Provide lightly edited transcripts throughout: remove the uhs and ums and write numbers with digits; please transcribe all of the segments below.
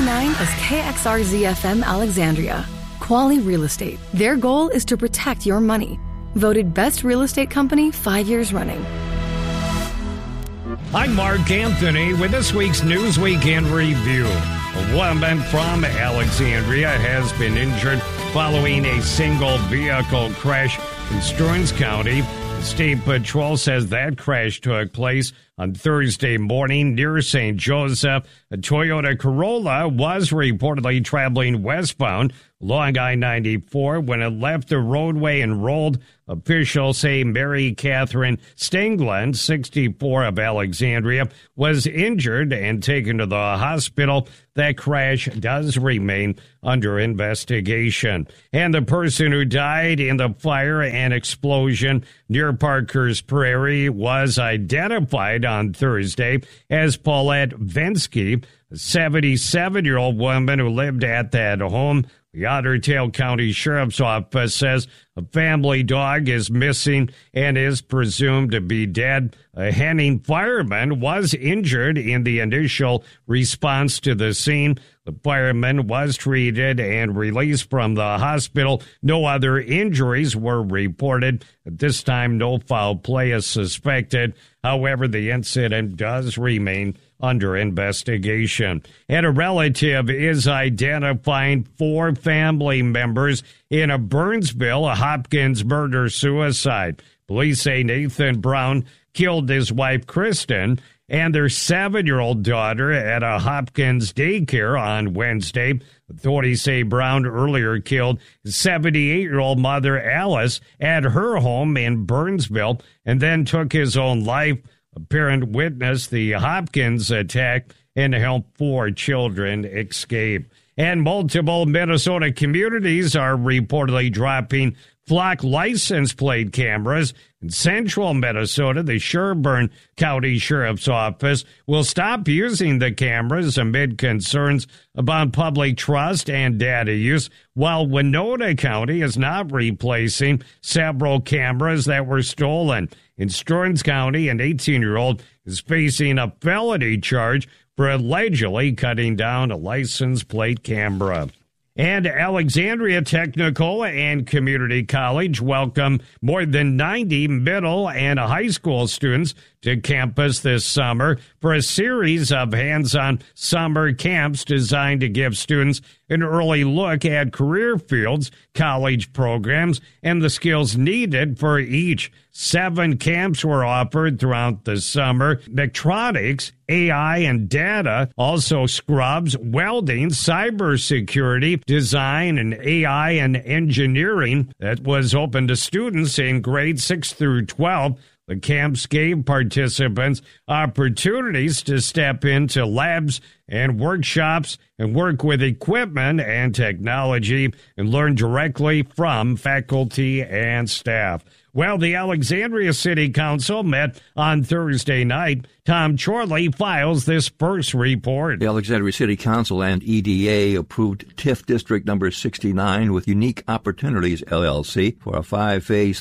9 is KXRZ-FM Alexandria. Quali Real Estate. Their goal is to protect your money. Voted Best Real Estate Company 5 years running. I'm Mark Anthony with this week's Newsweek in Review. A woman from Alexandria has been injured following a single vehicle crash in Stearns County. The State Patrol says that crash took place on Thursday morning near St. Joseph. A Toyota Corolla was reportedly traveling westbound along I-94 when it left the roadway and rolled. Officials say Mary Catherine Stengland, 64 of Alexandria, was injured and taken to the hospital. That crash does remain under investigation. And the person who died in the fire and explosion near Parker's Prairie was identified on Thursday as Paulette Vensky, a 77-year-old woman who lived at that home. The Otter Tail County Sheriff's Office says a family dog is missing and is presumed to be dead. A Henning fireman was injured in the initial response to the scene. The fireman was treated and released from the hospital. No other injuries were reported. At this time, no foul play is suspected. However, the incident does remain under investigation. And a relative is identifying 4 family members in a Burnsville, Hopkins murder-suicide. Police say Nathan Brown killed his wife, Kristen, and their 7-year-old daughter at a Hopkins daycare on Wednesday. Authorities say Brown earlier killed his 78-year-old mother, Alice, at her home in Burnsville and then took his own life. A parent witnessed the Hopkins attack and helped 4 children escape. And multiple Minnesota communities are reportedly dropping flock license plate cameras. In central Minnesota, the Sherburne County Sheriff's Office will stop using the cameras amid concerns about public trust and data use, while Winona County is not replacing several cameras that were stolen. In Stearns County, an 18-year-old is facing a felony charge for allegedly cutting down a license plate camera. And Alexandria Technical and Community College welcome more than 90 middle and high school students to campus this summer for a series of hands-on summer camps designed to give students an early look at career fields, college programs, and the skills needed for each. 7 camps were offered throughout the summer. Mechatronics, AI and data, also scrubs, welding, cybersecurity, design, and AI and engineering that was open to students in grades 6 through 12. The camps gave participants opportunities to step into labs and workshops and work with equipment and technology and learn directly from faculty and staff. Well, the Alexandria City Council met on Thursday night. Tom Chorley files this first report. The Alexandria City Council and EDA approved TIF District Number 69 with Unique Opportunities, LLC, for a 5-phase,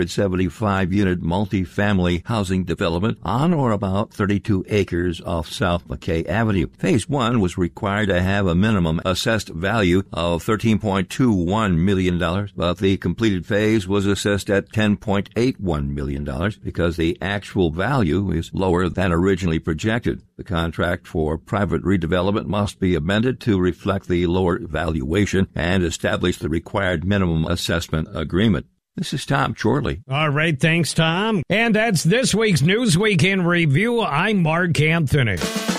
375-unit multi-family housing development on or about 32 acres off South McKay Avenue. Phase 1 was required to have a minimum assessed value of $13.21 million, but the completed phase was assessed at $10.81 million because the actual value is lower than originally projected. The contract for private redevelopment must be amended to reflect the lower valuation and establish the required minimum assessment agreement. This is Tom Chorley. All right, thanks, Tom. And that's this week's Newsweek in Review. I'm Mark Anthony.